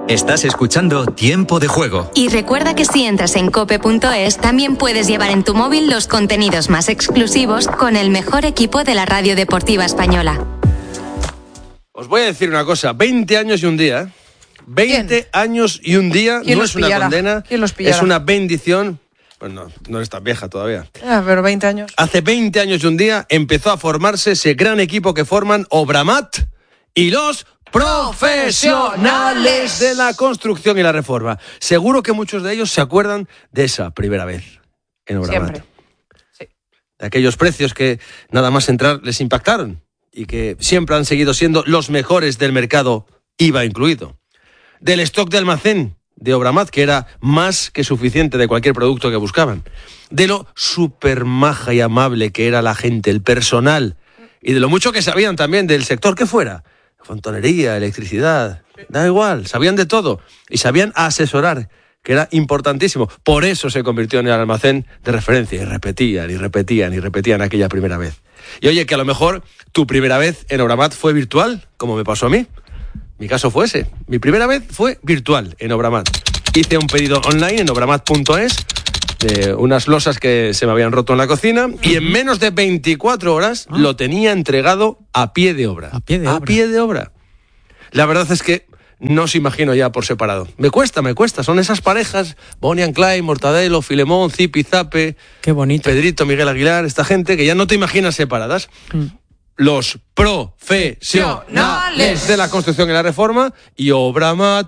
Estás escuchando Tiempo de Juego. Y recuerda que si entras en cope.es también puedes llevar en tu móvil los contenidos más exclusivos con el mejor equipo de la radio deportiva española. Os voy a decir una cosa, 20 años y un día. 20 años y un día no es una condena, es una bendición. Bueno, no eres tan vieja todavía. Pero 20 años. Hace 20 años y un día empezó a formarse ese gran equipo que forman Obramat y los profesionales de la construcción y la reforma. Seguro que muchos de ellos se acuerdan de esa primera vez en Obramat. Siempre. Sí. De aquellos precios que nada más entrar les impactaron y que siempre han seguido siendo los mejores del mercado, IVA incluido. Del stock de almacén de Obramat, que era más que suficiente de cualquier producto que buscaban. De lo súper maja y amable que era la gente, el personal, y de lo mucho que sabían también del sector que fuera. Fontanería, electricidad, da igual, sabían de todo y sabían asesorar, que era importantísimo. Por eso se convirtió en el almacén de referencia y repetían aquella primera vez. Y oye, que a lo mejor tu primera vez en Obramat fue virtual, como me pasó a mí. Mi caso fue ese. Mi primera vez fue virtual en Obramat. Hice un pedido online en obramat.es de unas losas que se me habían roto en la cocina y en menos de 24 horas lo tenía entregado a pie de obra. A pie de obra. La verdad es que no os imagino ya por separado. Me cuesta. Son esas parejas, Bonnie and Clyde, Mortadelo, Filemón, Zipi Zape, qué bonito. Pedrito, Miguel Aguilar, esta gente que ya no te imaginas separadas. Los profesionales de la construcción y la reforma y Obramat.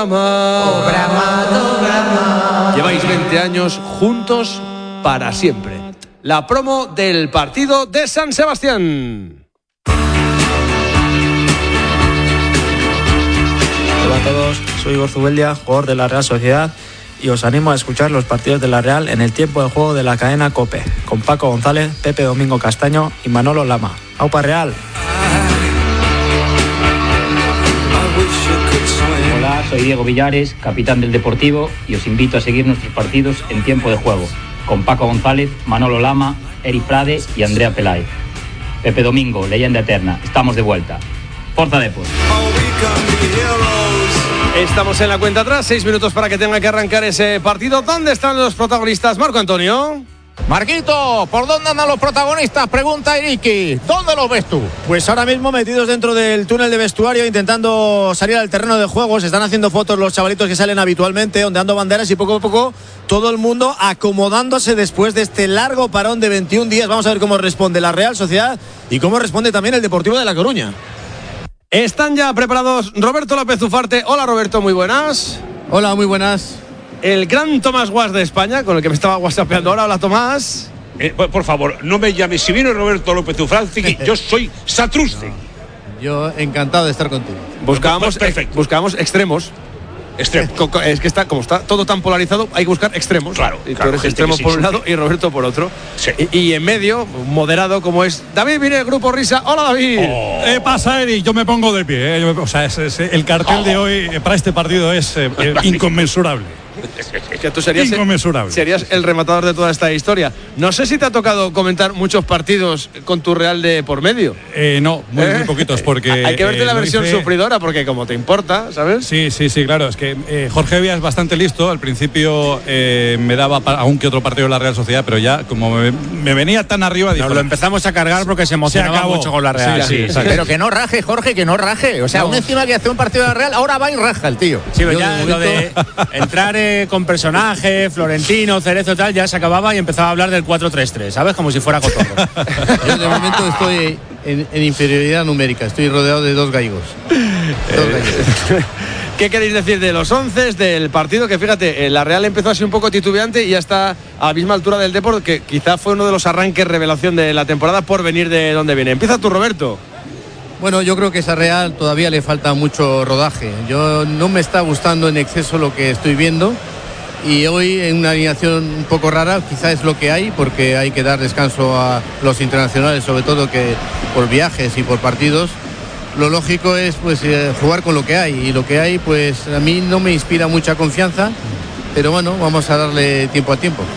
Lleváis 20 años juntos para siempre. La promo del partido de San Sebastián. Hola a todos, soy Igor Zubeldia, jugador de la Real Sociedad, y os animo a escuchar los partidos de la Real en el tiempo de juego de la cadena COPE, con Paco González, Pepe Domingo Castaño y Manolo Lama. ¡Aupa Real! Hola, soy Diego Villares, capitán del Deportivo, y os invito a seguir nuestros partidos en tiempo de juego, con Paco González, Manolo Lama, Eri Prade y Andrea Peláez. Pepe Domingo, leyenda eterna, estamos de vuelta. Forza Depor. Estamos en la cuenta atrás, 6 minutos para que tenga que arrancar ese partido. ¿Dónde están los protagonistas? Marco Antonio. Marquito, ¿por dónde andan los protagonistas? Pregunta Iriki. ¿Dónde los ves tú? Pues ahora mismo metidos dentro del túnel de vestuario, intentando salir al terreno de juego. Se están haciendo fotos los chavalitos que salen habitualmente, ondeando banderas, y poco a poco todo el mundo acomodándose después de este largo parón de 21 días. Vamos a ver cómo responde la Real Sociedad y cómo responde también el Deportivo de La Coruña. Están ya preparados Roberto López Ufarte. Hola Roberto, muy buenas. Hola, muy buenas. El gran Tomás Guas de España, con el que me estaba whatsappeando ahora. Hola Tomás. Por favor, no me llames. Si viene Roberto López Ufarte, yo soy Satrustegui. Yo encantado de estar contigo. Buscábamos extremos. Es que está todo tan polarizado, hay que buscar extremos. Claro. Y tú eres extremo por un lado y Roberto por otro. Sí. Y en medio, moderado como es David Vine, Grupo Risa. Hola David. ¿Qué pasa, Eric? Yo me pongo de pie. El cartel de hoy para este partido es inconmensurable. Es que tú serías el rematador de toda esta historia. No sé si te ha tocado comentar muchos partidos con tu Real de por medio. No, muy poquitos, porque hay que verte la versión sufridora, porque como te importa, ¿sabes? Sí, claro. Es que Jorge Vía es bastante listo. Al principio me daba aún que otro partido de la Real Sociedad, pero ya como me venía tan arriba, dijo, lo empezamos a cargar porque se emocionaba mucho con la Real. Sí, pero que no raje, Jorge, que no raje. O sea, uno encima que hace un partido de la Real, ahora va y raja el tío. Sí, pero ya lo de entrar con personaje, Florentino, Cerezo y tal, ya se acababa y empezaba a hablar del 4-3-3, ¿sabes? Como si fuera cotorro. Yo de momento estoy en inferioridad numérica, estoy rodeado de dos gallegos. ¿Qué queréis decir de los 11 del partido? Que fíjate, la Real empezó así un poco titubeante y ya está a la misma altura del Depor, que quizá fue uno de los arranques revelación de la temporada por venir de donde viene. Empieza tú, Roberto. Bueno, yo creo que a esa Real todavía le falta mucho rodaje. Yo no me está gustando en exceso lo que estoy viendo. Y hoy en una alineación un poco rara, quizá es lo que hay, porque hay que dar descanso a los internacionales, sobre todo que por viajes y por partidos. Lo lógico es pues jugar con lo que hay, y lo que hay pues a mí no me inspira mucha confianza, pero bueno, vamos a darle tiempo a tiempo.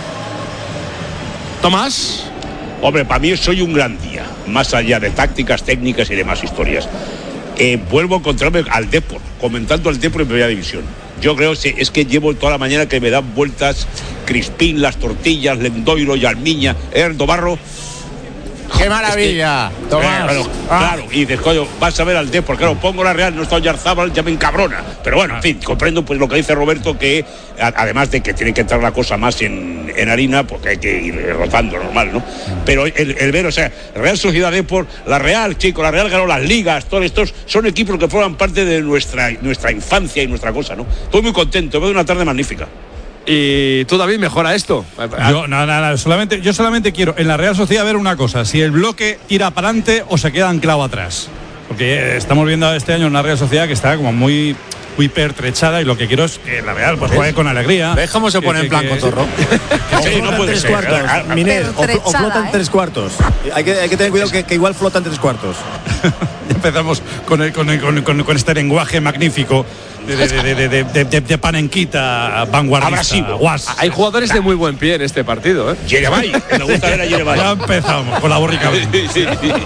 Tomás. Hombre, para mí soy un gran día, más allá de tácticas, técnicas y demás historias. vuelvo a encontrarme al Depor, comentando al Depor en primera división. Yo creo que es que llevo toda la mañana que me dan vueltas Crispín, las tortillas, Lendoiro, Yalmiña, Erdo Barro. ¡Qué maravilla! Es que, claro, y dices, coño, vas a ver al Depor, claro, pongo la Real, no está Oyarzábal, ya me encabrona. Pero bueno, en fin, comprendo pues lo que dice Roberto, que además de que tiene que entrar la cosa más en harina, porque hay que ir rotando, normal, ¿no? Pero el ver, o sea, Real Sociedad Depor, la Real, chico, la Real ganó las ligas, todos estos son equipos que forman parte de nuestra infancia y nuestra cosa, ¿no? Estoy muy contento, veo una tarde magnífica. Y tú, David, mejora esto. Yo solamente quiero en la Real Sociedad ver una cosa: si el bloque tira para adelante o se queda anclado atrás. Porque estamos viendo este año una Real Sociedad que está como muy pertrechada, y lo que quiero es que la Real pues juegue con alegría. ¿Ves cómo se pone en plan Cotorro? Sí, no puede ser. Miner, o flota en 3/4. Hay que tener cuidado que igual flota en 3/4. Empezamos con este lenguaje magnífico de panenquita vanguardista. Hay jugadores de muy buen pie en este partido, ¿eh? Yeremay, me gusta ver a Yeremay. Ya empezamos con la borrica. Sí.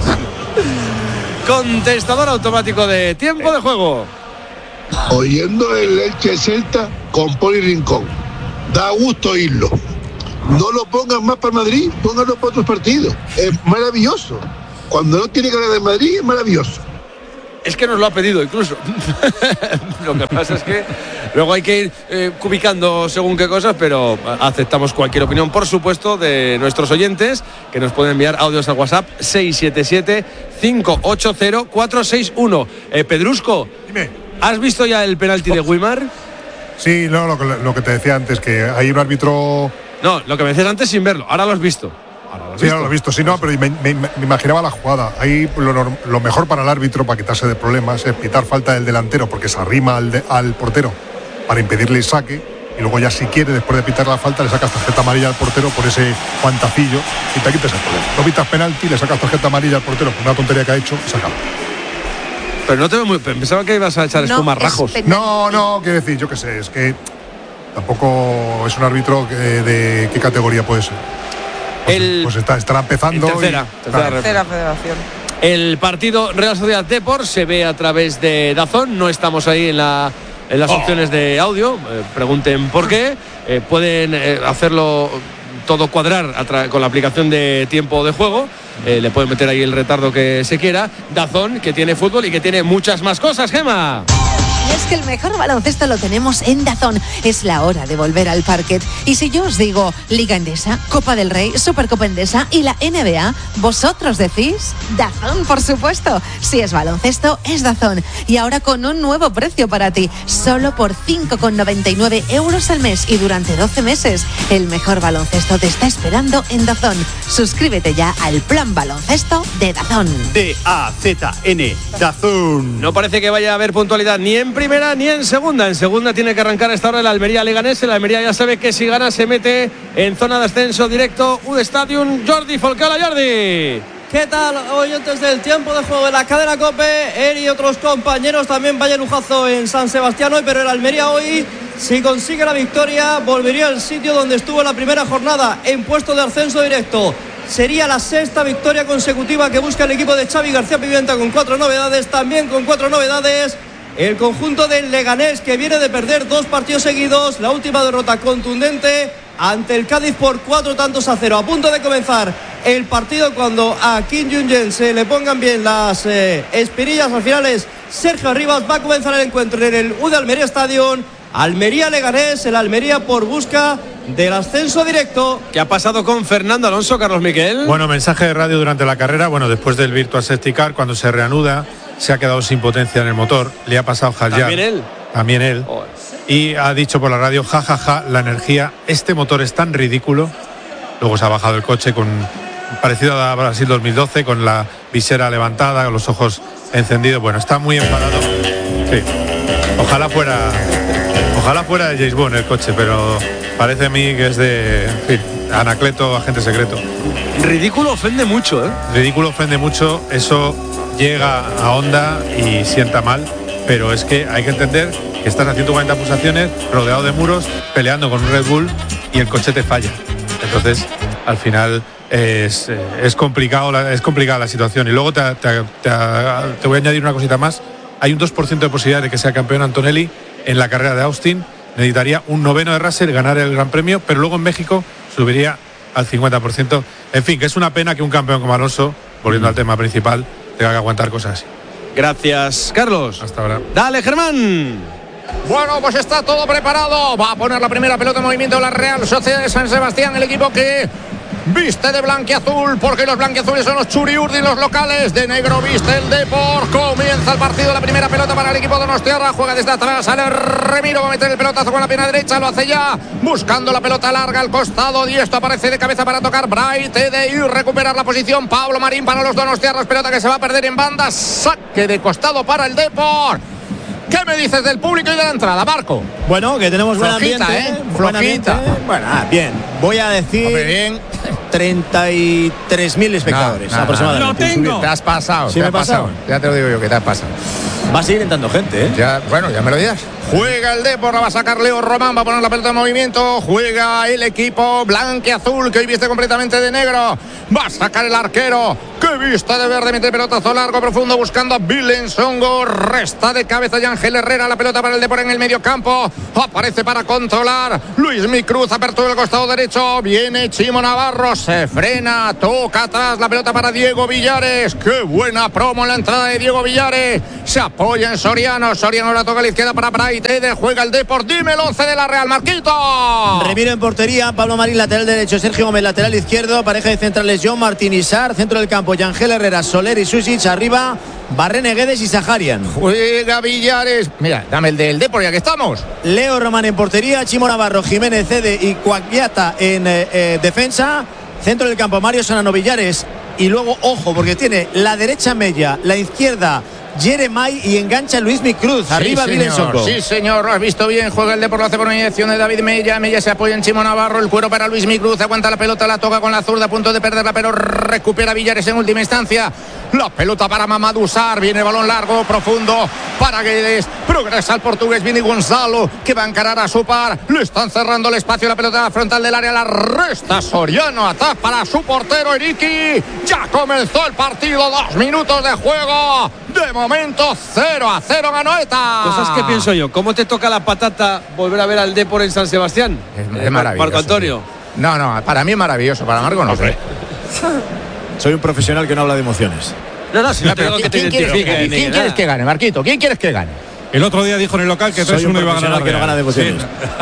Contestador automático de tiempo de juego. Oyendo el Elche Celta con Poli Rincón. Da gusto oírlo. No lo pongan más para Madrid, pónganlo para otros partidos. Es maravilloso. Cuando no tiene que hablar de Madrid, es maravilloso. Es que nos lo ha pedido incluso. Lo que pasa es que luego hay que ir cubicando según qué cosas, pero aceptamos cualquier opinión, por supuesto, de nuestros oyentes, que nos pueden enviar audios al WhatsApp 677-580-461. Pedrusco, dime. ¿Has visto ya el penalti de Guimar? Sí, no, lo que te decía antes, que hay un árbitro... No, lo que me decías antes sin verlo, ahora lo has visto. Sí, ahora lo he visto, sí, no, pero me imaginaba la jugada. Ahí lo mejor para el árbitro, para quitarse de problemas, es pitar falta del delantero, porque se arrima al portero para impedirle el saque, y luego ya si quiere, después de pitar la falta, le sacas tarjeta amarilla al portero por ese guantacillo y te quitas el problema. No pitas penalti, le sacas tarjeta amarilla al portero por una tontería que ha hecho y se acaba. Pero no te veo muy... Pensaba que ibas a echar espumas rajos. No, quiero decir, yo qué sé, es que tampoco es un árbitro de qué categoría puede ser. Pues estará empezando. Tercera federación. El partido Real Sociedad Depor se ve a través de DAZN. No estamos ahí en las opciones de audio. Pregunten por qué. Pueden hacerlo todo cuadrar con la aplicación de tiempo de juego. Le pueden meter ahí el retardo que se quiera. DAZN, que tiene fútbol y que tiene muchas más cosas, Gemma. Y es que el mejor baloncesto lo tenemos en DAZN. Es la hora de volver al parquet. Y si yo os digo Liga Endesa, Copa del Rey, Supercopa Endesa y la NBA, ¿vosotros decís? DAZN, por supuesto. Si es baloncesto, es DAZN. Y ahora con un nuevo precio para ti. Solo por 5,99 € al mes y durante 12 meses. El mejor baloncesto te está esperando en DAZN. Suscríbete ya al plan baloncesto de DAZN. DAZN, DAZN. No parece que vaya a haber puntualidad ni en primera ni en segunda. En segunda tiene que arrancar a esta hora el Almería Leganés. El Almería ya sabe que si gana se mete en zona de ascenso directo. Stadium. Jordi Folcala. Jordi, ¿qué tal, oyentes del tiempo de juego de la cadena COPE? Él y otros compañeros también vaya lujazo en San Sebastián hoy, pero el Almería hoy, si consigue la victoria, volvería al sitio donde estuvo en la primera jornada, en puesto de ascenso directo. Sería la sexta victoria consecutiva que busca el equipo de Xavi García Pimienta, con 4 novedades, también con 4 novedades. El conjunto del Leganés, que viene de perder 2 partidos seguidos, la última derrota contundente ante el Cádiz por 4-0. A punto de comenzar el partido, cuando a Kim Jong-un se le pongan bien las espinillas al final, es Sergio Arribas. Va a comenzar el encuentro en el UD Almería Stadium. Almería Leganés, el Almería por busca del ascenso directo. ¿Qué ha pasado con Fernando Alonso, Carlos Miquel? Bueno, mensaje de radio durante la carrera. Bueno, después del Virtual Safety Car, cuando se reanuda, se ha quedado sin potencia en el motor. Le ha pasado Hadjar. También él. Oh. Y ha dicho por la radio, jajaja, la energía, este motor es tan ridículo. Luego se ha bajado el coche parecido a Brasil 2012, con la visera levantada, con los ojos encendidos. Bueno, está muy enfadado. Sí. Ojalá fuera de James Bond el coche, pero parece a mí que es de Anacleto, agente secreto. Ridículo ofende mucho, ¿eh? Ridículo ofende mucho, eso llega a Honda y sienta mal, pero es que hay que entender que estás haciendo 40 pulsaciones, rodeado de muros, peleando con un Red Bull y el coche te falla. Entonces, al final es complicada la situación. Y luego te voy a añadir una cosita más. hay un 2% de posibilidad de que sea campeón Antonelli en la carrera de Austin. Necesitaría un 9º de Russell, ganar el Gran Premio, pero luego en México subiría al 50%. En fin, que es una pena que un campeón como Alonso, volviendo al tema principal, tenga que aguantar cosas así. Gracias, Carlos. Hasta ahora. Dale, Germán. Bueno, pues está todo preparado. Va a poner la primera pelota en movimiento la Real Sociedad de San Sebastián, el equipo que viste de blanquiazul, porque los blanquiazules son los churiurdi, los locales. De negro viste el Depor. Comienza el partido, la primera pelota para el equipo donostiarra. Juega desde atrás, sale Remiro, va a meter el pelotazo con la pierna derecha, lo hace ya, buscando la pelota larga al costado. Y esto aparece de cabeza para tocar Bright y recuperar la posición. Pablo Marín para los donostiarras, pelota que se va a perder en banda. Saque de costado para el Depor. ¿Qué me dices del público y de la entrada, Marco? Bueno, que tenemos buen flojita, ambiente. Buen ambiente. Bueno, bien. Voy a decir... Hombre, bien. 33.000 espectadores aproximadamente. Lo tengo. Te has pasado. Sí, me he pasado. Ya te lo digo yo, que te has pasado. Va a seguir entrando gente, ¿eh? Ya, bueno, ya me lo dirás. Juega el Depor, la va a sacar Leo Román, va a poner la pelota en movimiento. Juega el equipo blanquiazul, que hoy viste completamente de negro. Va a sacar el arquero, que viste de verde, mete el pelotazo largo, profundo, buscando a Vilensongo. Resta de cabeza y Ángel Herrera, la pelota para el Depor en el medio campo. Aparece para controlar Luis Micruz, apertura del costado derecho. Viene Chimo Navarro, se frena, toca atrás la pelota para Diego Villares. Qué buena promo en la entrada de Diego Villares. Se apoya en Soriano, Soriano la toca a la izquierda para Bright. Juega el Depor, dime el 11 de la Real, Marquito. Remiro en portería, Pablo Marín lateral derecho, Sergio Gómez lateral izquierdo, pareja de centrales John Martín y Sar, centro del campo Yangel Herrera, Soler y Susic, arriba Barrene, Guedes y Saharian. Juega Villares, mira, dame el del Depor ya que estamos. Leo Román en portería, Chimo Navarro, Jiménez Cede y Cuagliata en defensa, centro del campo Mario Solano, Villares y luego ojo porque tiene la derecha Mella, la izquierda Jeremai y engancha Luis Micruz. Arriba Vilensongo. Sí, señor, lo has visto bien. Juega el Depor, lo hace por mediación de David Mella. Mella se apoya en Chimo Navarro. El cuero para Luis Micruz. Aguanta la pelota, la toca con la zurda, a punto de perderla, pero recupera Villares en última instancia. La pelota para Mamadou Sarr. Viene el balón largo, profundo para Guedes. Progresa el portugués. Viene Gonzalo, que va a encarar a su par. Le están cerrando el espacio. La pelota frontal del área. La resta Soriano. Atrás para su portero Eriki. Ya comenzó el partido. 2 minutos de juego. De momento 0-0 ganó ETA. Cosas que pienso yo. ¿Cómo te toca la patata volver a ver al Depor en San Sebastián? Es maravilloso. Marco Antonio. No, para mí es maravilloso. Para Marco no sé. Soy un profesional que no habla de emociones. No, si no te digo que te identifique. ¿Quién quieres que gane, Marquito? ¿Quién quieres que gane? El otro día dijo en el local que 3-1 iba a ganar la Real. Que no gana de emociones.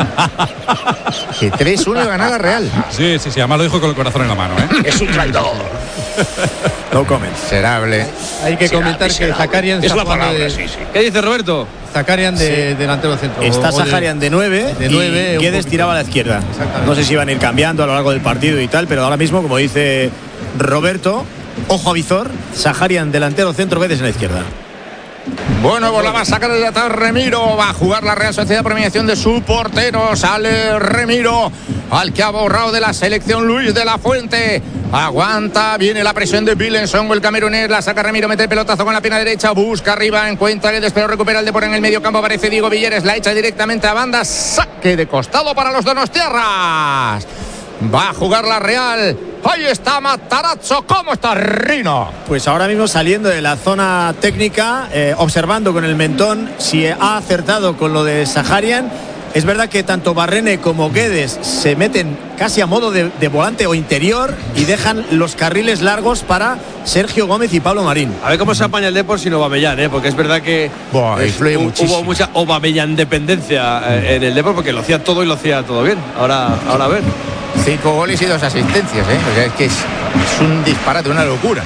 Que 3-1 iba a ganar la Real. Sí, además lo dijo con el corazón en la mano, ¿eh? Es un traidor. No comment. Serable. Hay que comentar que Zakarian es la palabra, sí. ¿Qué dice Roberto? Zakarian de delantero centro. Está Saharian de 9 y Guedes tiraba a la izquierda. No sé si iban a ir cambiando a lo largo del partido y tal, pero ahora mismo, como dice Roberto, ojo a visor, Saharian delantero centro, Guedes en la izquierda. Bueno, pues la va a sacar desde atrás Remiro. Va a jugar la Real Sociedad por mediación de su portero. Sale Remiro, al que ha borrado de la selección Luis de la Fuente. Aguanta, viene la presión de Vilensongo, el camerunés. La saca Remiro, mete el pelotazo con la pierna derecha. Busca arriba, encuentra Guedes, pero recupera el Depor en el medio campo. Aparece Diego Villares, la echa directamente a banda. Saque de costado para los donostiarras. Va a jugar la Real. Ahí está Matarazzo. ¿Cómo está Rino? Pues ahora mismo saliendo de la zona técnica, observando con el mentón si ha acertado con lo de Saharian. Es verdad que tanto Barrene como Guedes se meten casi a modo de volante o interior y dejan los carriles largos para Sergio Gómez y Pablo Marín. A ver cómo se apaña el Depor sin Aubameyang, porque es verdad que hubo mucha Aubameyang dependencia en el Depor, porque lo hacía todo y lo hacía todo bien. Ahora a ver. 5 goles y 2 asistencias, O sea, es que es un disparate, una locura.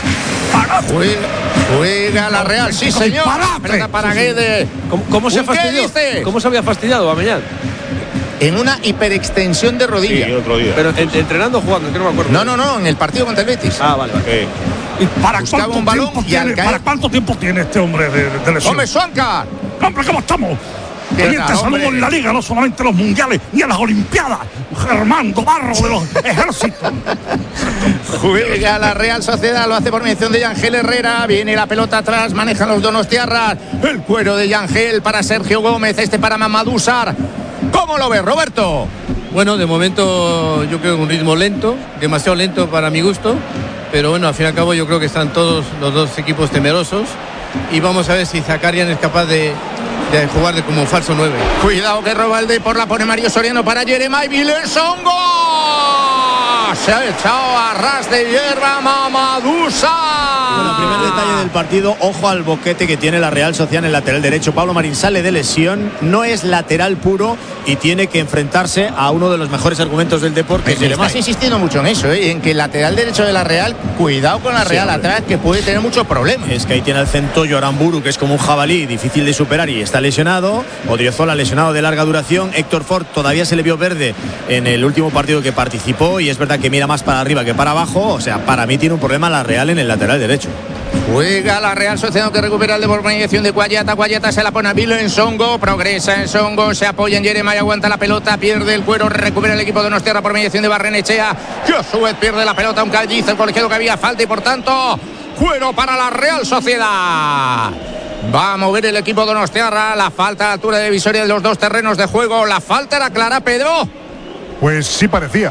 Juega la Real, sí señor. Pelota para Guedes. ¿Cómo se fastidió? ¿Cómo se había fastidiado Aubameyang? En una hiperextensión de rodilla. Sí, el otro día. Pero entrenando o jugando, que no me acuerdo. No, en el partido contra el Betis. Vale. ¿Y para buscaba un balón y al caer... ¿Para cuánto tiempo tiene este hombre de lesión? ¡Hombre, Suanca! ¡Hombre, cómo estamos! Teniente saludo en la Liga, no solamente en los mundiales ni en las Olimpiadas. Germán Barro de los ejércitos. Juega la Real Sociedad, lo hace por mediación de Yangel Herrera. Viene la pelota atrás, manejan los donostiarras. El cuero de Yangel para Sergio Gómez, este para Mamadou Sarr. ¿Cómo lo ves, Roberto? Bueno, de momento yo creo que un ritmo lento, demasiado lento para mi gusto. Pero bueno, al fin y al cabo yo creo que están todos los dos equipos temerosos. y vamos a ver si Zakarian es capaz de jugar como falso 9. Cuidado que roba el Depor, la pone Mario Soriano para Jeremai Vilensongo. Se ha echado a ras de hierba Mamadusa. Bueno, primer detalle del partido, ojo al boquete que tiene la Real Sociedad en el lateral derecho. Pablo Marín sale de lesión, no es lateral puro y tiene que enfrentarse a uno de los mejores argumentos del deporte. Estás insistiendo mucho en eso, en que el lateral derecho de la Real, cuidado con la Real atrás, que puede tener muchos problemas. Es que ahí tiene al centollo Aramburu, que es como un jabalí, difícil de superar y está lesionado. Odriozola lesionado de larga duración. Héctor Ford todavía se le vio verde en el último partido que participó y es verdad que mira más para arriba que para abajo. O sea, para mí tiene un problema la Real en el lateral derecho. Juega la Real Sociedad que recupera el de por mediación de Guayata. Guayata se la pone a Vilensongo, progresa en Songo, se apoya en Jeremai, aguanta la pelota, pierde el cuero, recupera el equipo de Donostiarra por mediación de Barrenechea, que a su vez pierde la pelota, aunque dice el colegiado que había falta y por tanto cuero para la Real Sociedad. Va a mover el equipo de Donostiarra, la falta a altura de divisoria de los dos terrenos de juego. La falta era clara, Pedro. Pues sí parecía.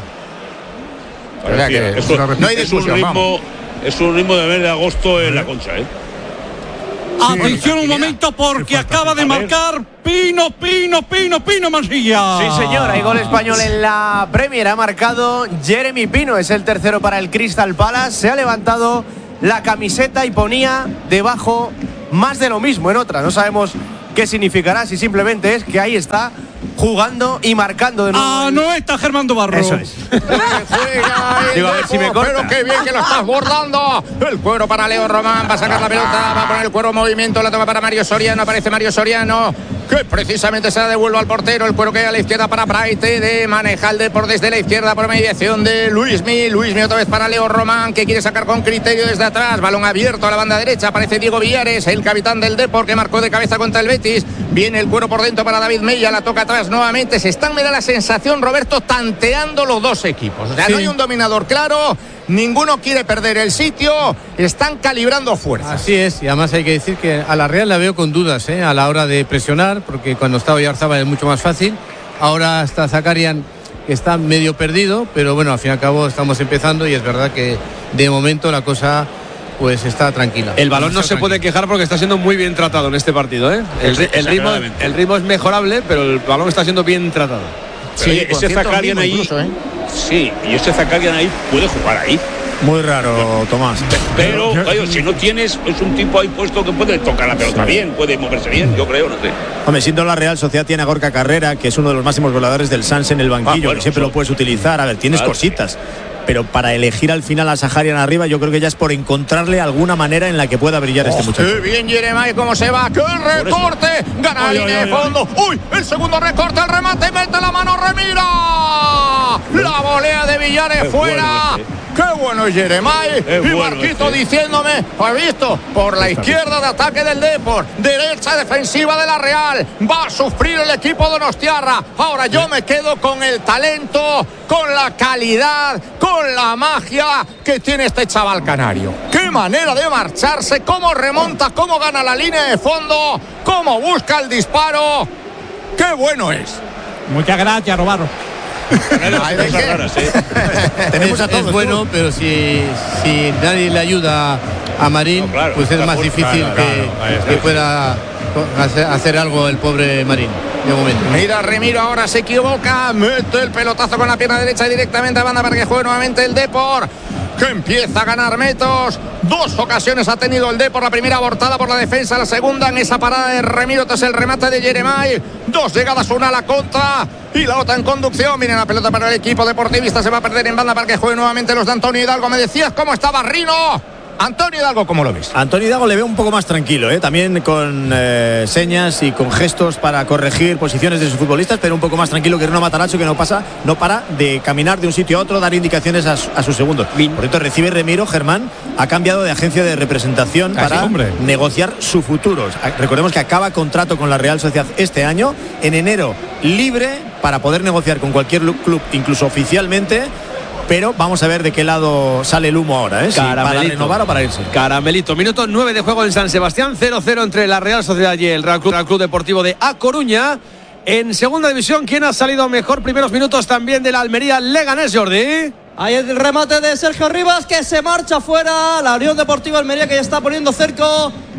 No hay discusión, es un ritmo de mes de agosto en la Concha, Atención un momento porque acaba de marcar Pino Mansilla. Sí, señor, hay gol español en la Premier. Ha marcado Jeremy Pino, es el tercero para el Crystal Palace. Se ha levantado la camiseta y ponía debajo más de lo mismo en otra. No sabemos qué significará, si simplemente es que ahí está jugando y marcando de nuevo. No está Germán Barro. Eso es. Digo, a ver si me corta. Pero qué bien que lo estás bordando. El cuero para Leo Román, va a sacar la pelota, va a poner el cuero en movimiento, la toma para Mario Soriano, aparece Mario Soriano, que precisamente se la devuelve al portero. El cuero que hay a la izquierda para Praite, de maneja el Depor desde la izquierda por mediación de Luismi otra vez para Leo Román, que quiere sacar con criterio desde atrás, balón abierto a la banda derecha, aparece Diego Villares, el capitán del Depor, que marcó de cabeza contra el Betis. Viene el cuero por dentro para David Mella, la toca atrás nuevamente. Se están, me da la sensación, Roberto, tanteando los dos equipos. O sea, no hay un dominador claro, ninguno quiere perder el sitio, están calibrando fuerzas. Así es, y además hay que decir que a la Real la veo con dudas a la hora de presionar, porque cuando estaba Oyarzábal es mucho más fácil. Ahora está Zakarian, que está medio perdido, pero bueno, al fin y al cabo estamos empezando y es verdad que de momento la cosa pues está tranquila. El balón no se puede quejar porque está siendo muy bien tratado en este partido, el ritmo es mejorable, pero el balón está siendo bien tratado. Pero sí, ese Zakarian ahí incluso, sí, y ese Zakarian ahí puede jugar ahí. Muy raro, Tomás. Pero si no tienes, es un tipo ahí puesto que puede tocar la pelota bien, puede moverse bien, yo creo, no sé. Hombre, siendo la Real Sociedad tiene a Gorka Carrera, que es uno de los máximos goleadores del Sanse en el banquillo, que siempre lo puedes utilizar. A ver, tienes cositas. Pero para elegir al final a Zakarian arriba, yo creo que ya es por encontrarle alguna manera en la que pueda brillar este muchacho. ¡Qué bien Jeremai, cómo se va! ¡Qué recorte! Gana la línea de fondo. ¡Uy! El segundo recorte, el remate, mete la mano, remira. La volea de Villares fuera. ¡Qué bueno es Jeremai! Y Marquito diciéndome, ¿has visto? Por la izquierda de ataque del Depor, derecha defensiva de la Real. Va a sufrir el equipo donostiarra. Ahora yo me quedo con el talento, con la calidad, con la magia que tiene este chaval canario. ¡Qué manera de marcharse! ¿Cómo remonta? ¿Cómo gana la línea de fondo? ¿Cómo busca el disparo? ¡Qué bueno es! Muchas gracias, Robarro. Tenemos a todos, es bueno, pero si nadie le ayuda a Marín, pues es más difícil que pueda hacer algo el pobre Marín. De momento. Mira, Remiro ahora se equivoca, mete el pelotazo con la pierna derecha directamente a banda para que juegue nuevamente el Depor, que empieza a ganar metros. Dos ocasiones ha tenido el Depor, la primera abortada por la defensa, la segunda en esa parada de Remiro tras el remate de Jeremai. Dos llegadas, una a la contra y la otra en conducción. Miren la pelota para el equipo deportivista, se va a perder en banda para que juegue nuevamente los de Antonio Hidalgo. Me decías cómo estaba Rino. Antonio Hidalgo, ¿cómo lo ves? Antonio Hidalgo le veo un poco más tranquilo, también con señas y con gestos para corregir posiciones de sus futbolistas, pero un poco más tranquilo que Rino Matarazzo, que no para de caminar de un sitio a otro, dar indicaciones a sus segundos. Por cierto, recibe Remiro, Germán, ha cambiado de agencia de representación para negociar su futuro. Recordemos que acaba contrato con la Real Sociedad este año, en enero libre para poder negociar con cualquier club, incluso oficialmente. Pero vamos a ver de qué lado sale el humo ahora, si para renovar o para irse. Caramelito, minuto 9 de juego en San Sebastián, 0-0 entre la Real Sociedad y el Real Club Deportivo de A Coruña. En segunda división, ¿quién ha salido mejor? Primeros minutos también de la Almería Leganés, Jordi. Ahí el remate de Sergio Rivas, que se marcha fuera. La Unión Deportiva Almería, que ya está poniendo cerco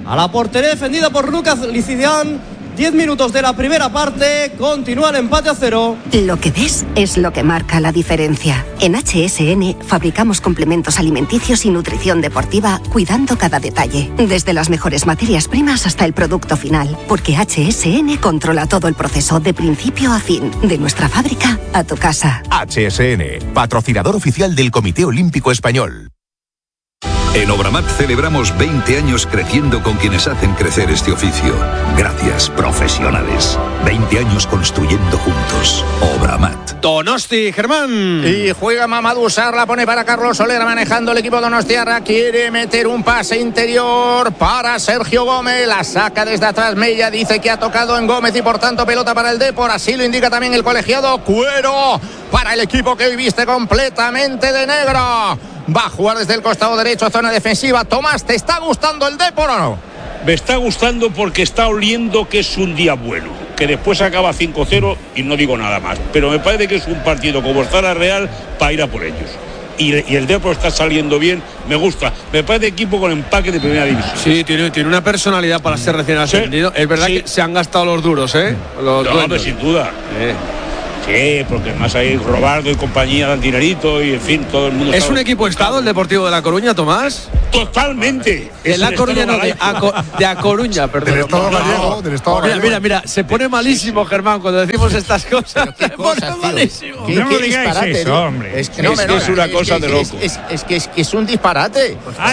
a la portería defendida por Lucas Licidian. 10 minutos de la primera parte, continúa el empate a 0. Lo que ves es lo que marca la diferencia. En HSN fabricamos complementos alimenticios y nutrición deportiva cuidando cada detalle, desde las mejores materias primas hasta el producto final, porque HSN controla todo el proceso de principio a fin, de nuestra fábrica a tu casa. HSN, patrocinador oficial del Comité Olímpico Español. En Obramat celebramos 20 años creciendo con quienes hacen crecer este oficio. Gracias, profesionales. 20 años construyendo juntos. Obramat. Donosti, Germán. Y juega Mamadou Sarr, la pone para Carlos Soler, manejando el equipo donostiarra. Quiere meter un pase interior para Sergio Gómez. La saca desde atrás Mella, dice que ha tocado en Gómez y por tanto pelota para el Depor. Así lo indica también el colegiado. Cuero para el equipo que hoy viste completamente de negro. Va a jugar desde el costado derecho, zona defensiva. Tomás, ¿te está gustando el Depor o no? Me está gustando porque está oliendo que es un día bueno, que después acaba 5-0 y no digo nada más. Pero me parece que es un partido como está la Real para ir a por ellos. Y el Depor está saliendo bien, me gusta. Me parece equipo con empaque de primera división. Sí, tiene una personalidad para ser recién ascendido. Es verdad que se han gastado los duros, ¿eh? Los dueños. Sin duda. Sí, porque más ahí Robaldo y compañía dan dinerito y en fin, todo el mundo. ¿Es un equipo estado el Deportivo de La Coruña, Tomás? Totalmente. De La Coruña, no, de A Coruña, perdón. Del Estado gallego, del Estado gallego. Mira, se pone malísimo, Germán, cuando decimos estas cosas. Se pone malísimo. No me digáis eso, hombre. Es que es una cosa de loco. Es que es un disparate.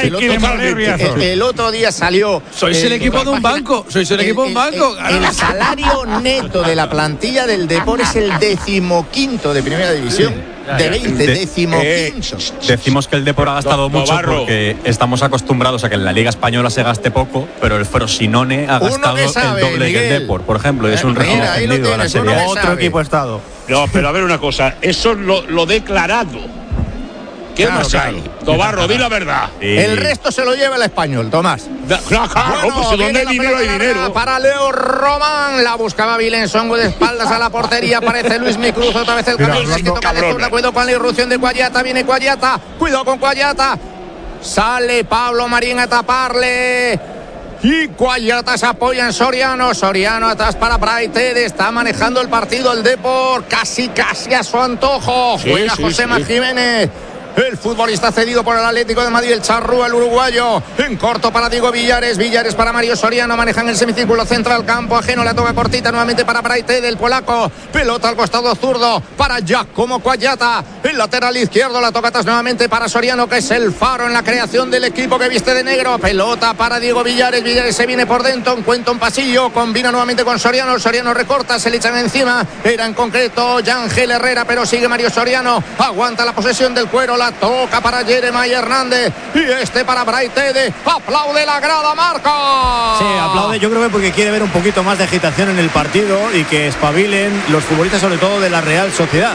El otro día salió. Sois el equipo de un banco. Sois el equipo de un banco. El salario neto de la plantilla del Depor es el 15º de primera división. De 20, 15º. Decimos que el Depor ha gastado mucho porque estamos acostumbrados a que en la Liga Española se gaste poco, pero el Frosinone ha gastado el doble que el Depor, por ejemplo. Es un recién ascendido a la Serie A. Otro equipo estado. No, pero a ver una cosa, eso es lo declarado. ¿Qué más hay? Tobarro, di la verdad. El resto se lo lleva el Español, Tomás. Pues donde hay dinero, hay dinero. Para Leo Román, la buscaba Vilensongo de espaldas a la portería. Aparece Luis Micruz, otra vez el cambio. Que toca de zurda. Cuidado con la irrupción de Cuayata. Viene Cuayata. Cuidado con Cuayata. Sale Pablo Marín a taparle. Y Cuayata se apoya en Soriano. Soriano atrás para Braithwaite. Está manejando el partido el Depor. Casi a su antojo. Juega Josema Jiménez. El futbolista cedido por el Atlético de Madrid, el Charrúa, el uruguayo. En corto para Diego Villares. Villares para Mario Soriano. Manejan el semicírculo central, campo ajeno. La toca cortita nuevamente para Braithwaite del polaco. Pelota al costado zurdo para Giacomo Cuayata. El lateral izquierdo la toca atrás nuevamente para Soriano, que es el faro en la creación del equipo que viste de negro. Pelota para Diego Villares. Villares se viene por dentro. Encuentra un pasillo. Combina nuevamente con Soriano. Soriano recorta. Se le echan encima. Era en concreto Yangel Herrera, pero sigue Mario Soriano. Aguanta la posesión del cuero. La toca para Jeremiah Hernández y este para Braithwaite. Aplaude la grada, Marco. Sí, aplaude, yo creo que porque quiere ver un poquito más de agitación en el partido y que espabilen los futbolistas, sobre todo de la Real Sociedad.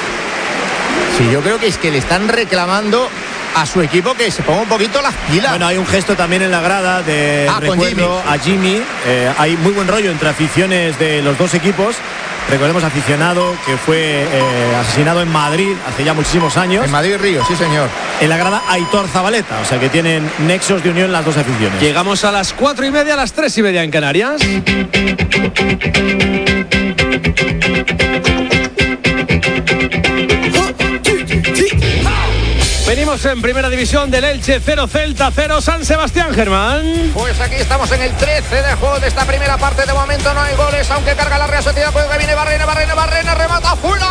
Sí, yo creo que es que le están reclamando a su equipo que se ponga un poquito las pilas. Bueno, hay un gesto también en la grada de recuerdo a Jimmy. Hay muy buen rollo entre aficiones de los dos equipos. Recordemos, aficionado que fue asesinado en Madrid hace ya muchísimos años. En Madrid Río, sí señor. En la grada Aitor Zabaleta, o sea que tienen nexos de unión las dos aficiones. Llegamos a las 4:30, a las 3:30 en Canarias. Venimos en primera división del Elche, 0 Celta, 0 San Sebastián, Germán. Pues aquí estamos en el 13 de juego de esta primera parte. De momento no hay goles, aunque carga la Real Sociedad. Pues que viene Barrena, remata fuera.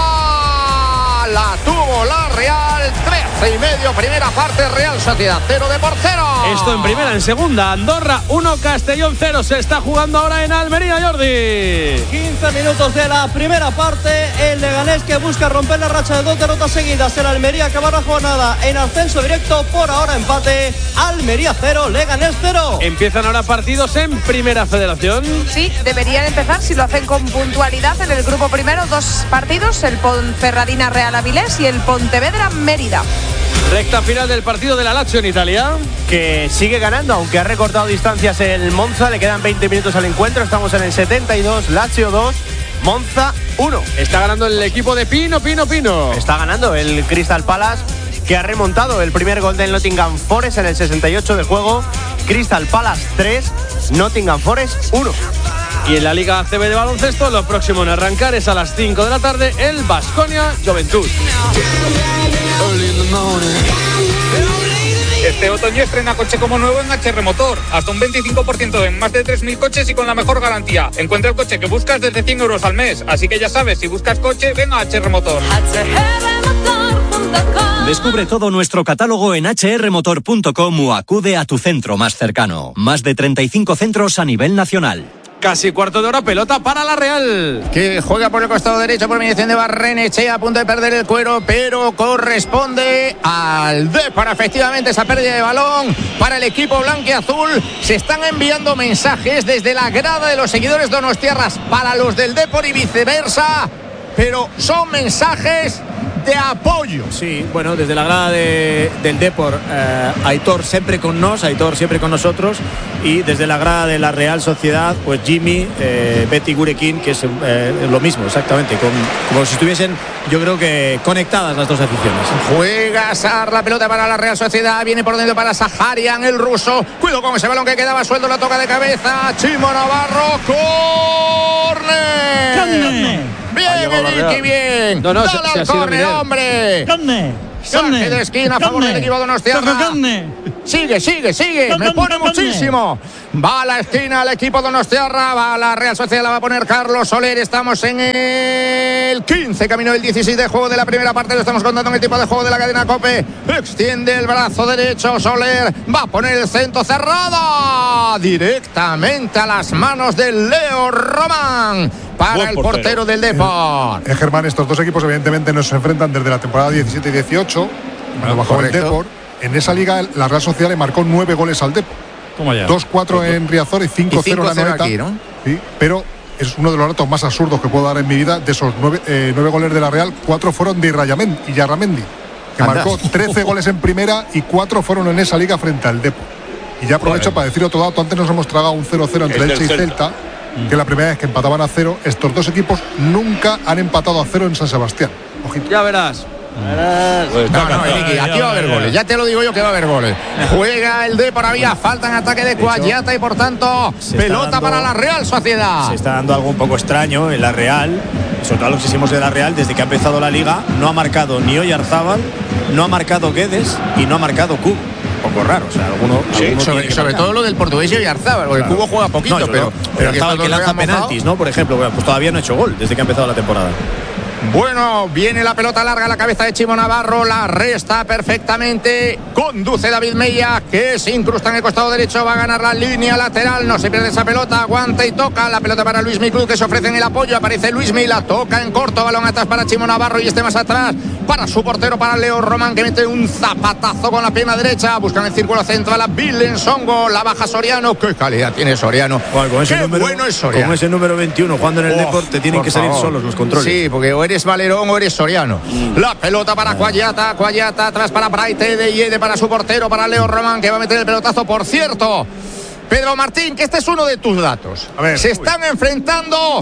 La tuvo la Real, 13:30, primera parte, Real Sociedad 0 de por 0. Esto en primera, en segunda, Andorra 1, Castellón 0. Se está jugando ahora en Almería, Jordi. 15 minutos de la primera parte. El Leganés que busca romper la racha de 2 derrotas seguidas. El Almería acaba la jornada en ascenso directo. Por ahora empate. Almería 0, Leganés 0. Empiezan ahora partidos en Primera Federación. Sí, deberían empezar si lo hacen con puntualidad. En el grupo primero, 2 partidos. El Ponferradina Real Avilés y el Pontevedra Mérida. Recta final del partido de la Lazio en Italia, que sigue ganando, aunque ha recortado distancias el Monza. Le quedan 20 minutos al encuentro. Estamos en el 72, Lazio 2, Monza 1. Está ganando el equipo de Pino. Está ganando el Crystal Palace que ha remontado el primer gol del Nottingham Forest en el 68 de juego. Crystal Palace 3, Nottingham Forest 1. Y en la Liga ACB de baloncesto, lo próximo en arrancar es a las 5 de la tarde el Baskonia Juventud. Este otoño estrena coche como nuevo en HR Motor. Hasta un 25% en más de 3.000 coches y con la mejor garantía. Encuentra el coche que buscas desde 100 euros al mes. Así que ya sabes, si buscas coche, ven a HR Motor. Descubre todo nuestro catálogo en hrmotor.com o acude a tu centro más cercano. Más de 35 centros a nivel nacional. Casi cuarto de hora, pelota para la Real. Que juega por el costado derecho por mediación de Barrenechea, a punto de perder el cuero, pero corresponde al Depor. Efectivamente, esa pérdida de balón para el equipo blanquiazul. Se están enviando mensajes desde la grada de los seguidores donostiarras para los del Depor y viceversa, pero son mensajes de apoyo. Sí, bueno, desde la grada del Depor, Aitor siempre con nosotros, y desde la grada de la Real Sociedad, pues Jimmy, Betty Gurekin, que es lo mismo, exactamente, como si estuviesen, yo creo que conectadas las dos aficiones. Juega Sar, la pelota para la Real Sociedad, viene por dentro para Saharian, el ruso, cuidado con ese balón que quedaba suelto, la toca de cabeza, Chimo Navarro, ¡córner! Bien, Eriki, bien. No, dale al córner, hombre. Saque de esquina a favor del equipo donostiarra. Sigue. Me pone muchísimo. Va a la esquina el equipo donostiarra. Va a la Real Sociedad, la va a poner Carlos Soler. Estamos en el 15, camino del 16 de juego de la primera parte. Lo estamos contando en el tipo de juego de la cadena COPE. Extiende el brazo derecho Soler. Va a poner el centro cerrada directamente a las manos de Leo Román. Para el portero del Depor. Germán, estos dos equipos evidentemente no se enfrentan desde la temporada 17 y 18, cuando bajó el Depor. En esa liga la Real Sociedad le marcó 9 goles al Depor. 2-4 en Riazor y 5-0 en la Noeta. Aquí, ¿no? Sí, pero es uno de los datos más absurdos que puedo dar en mi vida. De esos 9 goles de la Real, 4 fueron de Yarramendi, que marcó 13 goles en primera y 4 fueron en esa liga frente al Depor. Y ya aprovecho para decir otro dato. Antes nos hemos tragado un 0-0 entre Elche y Celta, que la primera vez que empataban a 0. Estos dos equipos nunca han empatado a 0 en San Sebastián. Ojito. Ya verás. No, Eriki, aquí va a haber goles. Ya te lo digo yo que va a haber goles. Juega el Depor, había falta en ataque de Cuayata y por tanto pelota para la Real Sociedad. Se está dando algo un poco extraño en la Real, sobre todo los que hicimos de la Real desde que ha empezado la liga. No ha marcado ni Oyarzábal, no ha marcado Guedes y no ha marcado Cubo. Un poco raro, o sea, alguno sobre todo lo del portugués y Oyarzábal, porque el Cubo juega poquito, pero Oyarzábal que lanza penaltis, ¿no? Por ejemplo, pues todavía no ha hecho gol desde que ha empezado la temporada. Bueno, viene la pelota larga a la cabeza de Chimo Navarro, la resta perfectamente, conduce David Mella, que se incrusta en el costado derecho, va a ganar la línea lateral, no se pierde esa pelota, aguanta y toca, la pelota para Luismi Cruz, que se ofrece en el apoyo, aparece Luismi, la toca en corto, balón atrás para Chimo Navarro y más atrás para su portero, para Leo Román, que mete un zapatazo con la pierna derecha, buscan el círculo central a Bilensongo, la baja Soriano, qué calidad tiene Soriano, bueno es Soriano. Con ese número 21 jugando en el Depor te tienen que salir solos los controles. Sí, porque o eres Valerón o eres Soriano. La pelota para Cuayata atrás para Braite de Yede, para su portero, para Leo Román, que va a meter el pelotazo. Por cierto, Pedro Martín, que este es uno de tus datos. Se están enfrentando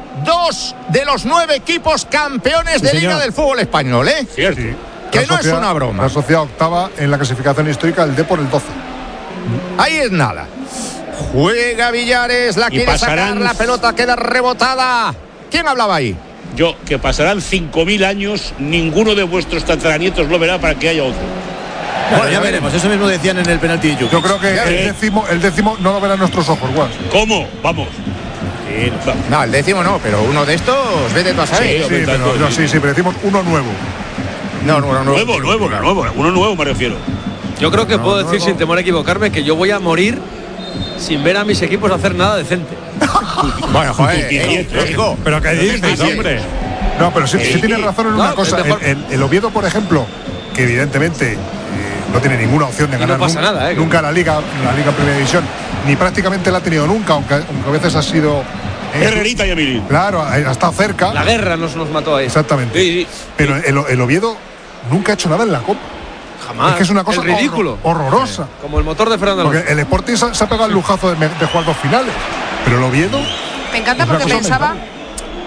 2 de los 9 equipos campeones de Liga del fútbol español, ¿eh? Cierto. Que no es una broma. La Sociedad octava en la clasificación histórica, el Depor el 12. Ahí es nada. Juega Villares, la quiere sacar, la pelota queda rebotada. ¿Quién hablaba ahí? Yo, que pasarán 5.000 años, ninguno de vuestros tataranietos lo verá para que haya otro. Bueno, ya veremos, eso mismo decían en el penalti de Jukic. Yo creo que el décimo no lo verán nuestros ojos, Guas. ¿Cómo? Vamos. No, el décimo no, pero uno de estos, vete tú a saber. Sí, pero decimos uno nuevo. No, uno nuevo me refiero. Yo creo que puedo decir sin temor a equivocarme que yo voy a morir sin ver a mis equipos hacer nada decente. Bueno, joder, pero ¿qué dices, hombre? No, pero sí tienes razón en una cosa. El Oviedo, por ejemplo, que evidentemente no tiene ninguna opción de ganar nunca la Liga en Primera División, ni prácticamente la ha tenido nunca, aunque a veces ha sido Herrerita y Emilio. Claro, ha estado cerca. La guerra nos mató ahí. Exactamente. Sí. Pero el Oviedo nunca ha hecho nada en la Copa. Jamás. Es que es una cosa ridículo. Horrorosa. Como el motor de Fernando Alonso. Porque el Sporting se ha pegado el lujazo de jugar 2 finales. Pero el Oviedo. Me encanta porque pensaba,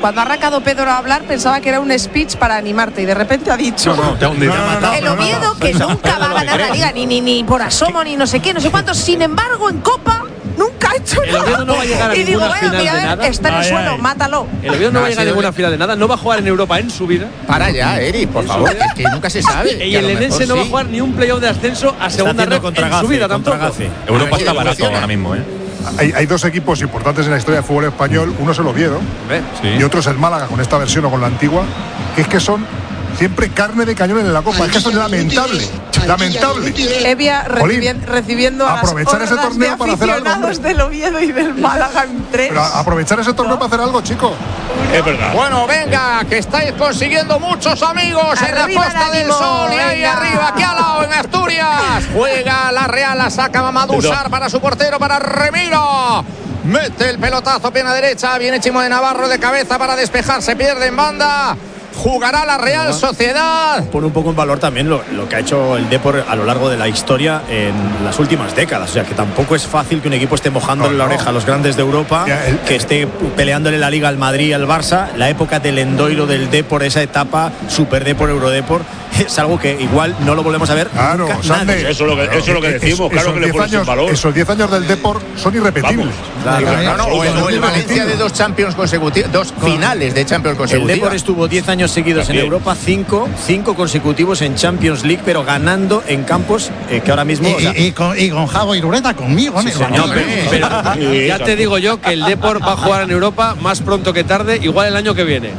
Cuando ha arrancado Pedro a hablar pensaba que era un speech para animarte y de repente ha dicho el Oviedo que nunca va a ganar la Liga ni por asomo ni no sé qué, no sé cuántos. Sin embargo, en Copa nunca ha hecho nada. El Oviedo no va a llegar a y digo, ninguna final de nada. Está en el suelo, mátalo. El Oviedo no va a llegar a ninguna final de nada. No va a jugar en Europa en su vida. Para ya, Eri, por favor, que nunca se sabe. Y el Lenense no va a jugar ni un playoff de ascenso a segunda red en su vida tampoco. Europa está barato ahora mismo, Hay dos equipos importantes en la historia del fútbol español. Uno es el Oviedo y otro es el Málaga, con esta versión o con la antigua, que son siempre carne de cañón en la Copa. Es que eso es lamentable. Evia recibiendo aprovechar ese torneo para hacer algo del Oviedo y del Málaga en 3. Pero aprovechar ese torneo para hacer algo, chico. Es verdad. Bueno, venga, que estáis consiguiendo muchos amigos arriba en la Costa del Sol y ahí arriba, aquí al lado en Asturias. Juega la Real, la saca Mamadou Sarr para su portero, para Remiro. Mete el pelotazo, pierna derecha, viene Chimo de Navarro de cabeza para despejar, se pierde en banda. Jugará la Real Sociedad. Pone un poco en valor también lo que ha hecho el Depor a lo largo de la historia en las últimas décadas. O sea, que tampoco es fácil que un equipo esté mojándole la oreja a los grandes de Europa, que esté peleándole la Liga al Madrid y al Barça. La época del Endoiro del Depor, esa etapa Super Depor, Eurodepor, es algo que igual no lo volvemos a ver nunca, nadie. Eso es lo que decimos, claro que le pones en valor. Esos 10 años del Depor son irrepetibles. O el Valencia de 2 Champions consecutivos, 2 finales de Champions consecutivos. El Depor estuvo 10 años seguidos en Europa, 5 consecutivos en Champions League, pero ganando en campos que ahora mismo... Y con Javo y Lureta conmigo, sí, señor, pero ya te digo yo que el Depor va a jugar en Europa más pronto que tarde, igual el año que viene.